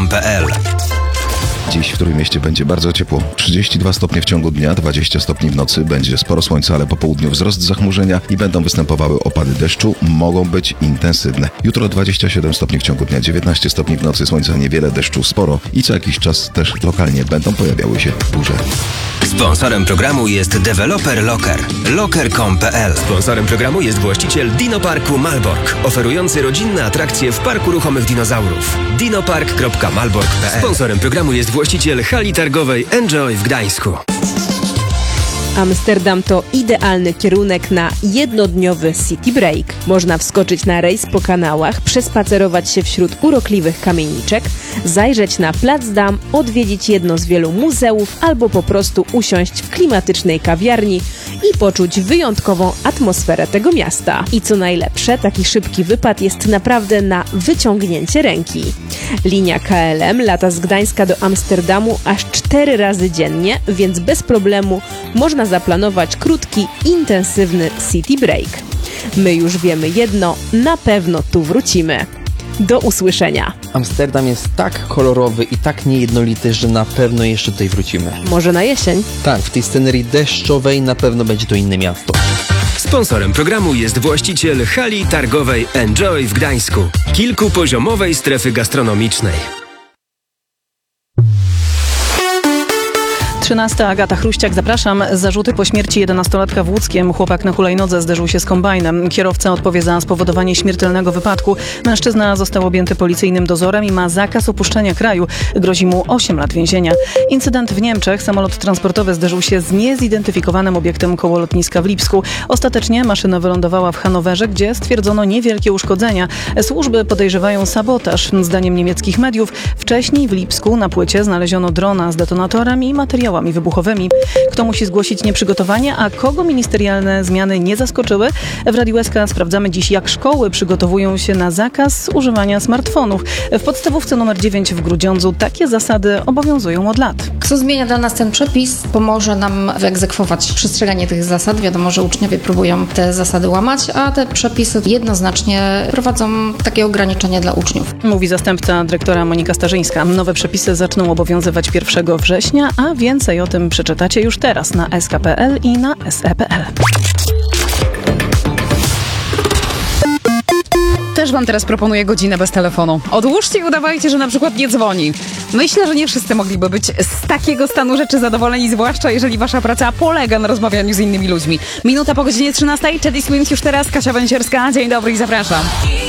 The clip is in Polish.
loker.com.pl. Dziś w Trójmieście będzie bardzo ciepło. 32 stopnie w ciągu dnia, 20 stopni w nocy. Będzie sporo słońca, ale po południu wzrost zachmurzenia i będą występowały opady deszczu. Mogą być intensywne. Jutro 27 stopni w ciągu dnia, 19 stopni w nocy. Słońca niewiele, deszczu sporo i co jakiś czas też lokalnie będą pojawiały się burze. Sponsorem programu jest deweloper Loker. Loker.com.pl. Sponsorem programu jest właściciel Dinoparku Malbork, oferujący rodzinne atrakcje w Parku Ruchomych Dinozaurów. dinopark.malbork.pl. Sponsorem programu jest właściciel hali targowej Enjoy w Gdańsku. Amsterdam to idealny kierunek na jednodniowy city break. Można wskoczyć na rejs po kanałach, przespacerować się wśród urokliwych kamieniczek, zajrzeć na Plac Dam, odwiedzić jedno z wielu muzeów albo po prostu usiąść w klimatycznej kawiarni i poczuć wyjątkową atmosferę tego miasta. I co najlepsze, taki szybki wypad jest naprawdę na wyciągnięcie ręki. Linia KLM lata z Gdańska do Amsterdamu aż 4 razy dziennie, więc bez problemu można zaplanować krótki, intensywny city break. My już wiemy jedno, na pewno tu wrócimy. Do usłyszenia. Amsterdam jest tak kolorowy i tak niejednolity, że na pewno jeszcze tutaj wrócimy. Może na jesień? Tak, w tej scenerii deszczowej na pewno będzie to inne miasto. Sponsorem programu jest właściciel hali targowej Enjoy w Gdańsku, kilkupoziomowej strefy gastronomicznej. 13. Agata Chruściak, zapraszam. Zarzuty po śmierci 11-latka w Łódzkiem. Chłopak na hulajnodze zderzył się z kombajnem. Kierowca odpowie za spowodowanie śmiertelnego wypadku. Mężczyzna został objęty policyjnym dozorem i ma zakaz opuszczenia kraju. Grozi mu 8 lat więzienia. Incydent w Niemczech. Samolot transportowy zderzył się z niezidentyfikowanym obiektem koło lotniska w Lipsku. Ostatecznie maszyna wylądowała w Hanowerze, gdzie stwierdzono niewielkie uszkodzenia. Służby podejrzewają sabotaż. Zdaniem niemieckich mediów wcześniej w Lipsku na płycie znaleziono drona z detonatorem i materiałami wybuchowymi. Kto musi zgłosić nieprzygotowanie, a kogo ministerialne zmiany nie zaskoczyły? W Radiu SK sprawdzamy dziś, jak szkoły przygotowują się na zakaz używania smartfonów. W podstawówce nr 9 w Grudziądzu takie zasady obowiązują od lat. Co zmienia dla nas ten przepis? Pomoże nam wyegzekwować przestrzeganie tych zasad. Wiadomo, że uczniowie próbują te zasady łamać, a te przepisy jednoznacznie prowadzą takie ograniczenia dla uczniów. Mówi zastępca dyrektora Monika Starzyńska. Nowe przepisy zaczną obowiązywać 1 września, a więcej o tym przeczytacie już teraz na sk.pl i na se.pl. Też wam teraz proponuję godzinę bez telefonu. Odłóżcie i udawajcie, że na przykład nie dzwoni. Myślę, że nie wszyscy mogliby być z takiego stanu rzeczy zadowoleni, zwłaszcza jeżeli wasza praca polega na rozmawianiu z innymi ludźmi. Minuta po godzinie 13. Teddy Swims już teraz, Kasia Węsierska. Dzień dobry i zapraszam.